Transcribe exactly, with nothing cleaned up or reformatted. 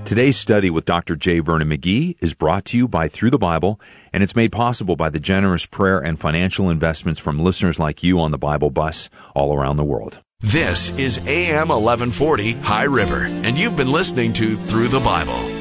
Today's study with Doctor J. Vernon McGee is brought to you by Through the Bible, and it's made possible by the generous prayer and financial investments from listeners like you on the Bible Bus all around the world. This is A M eleven forty High River, and you've been listening to Through the Bible.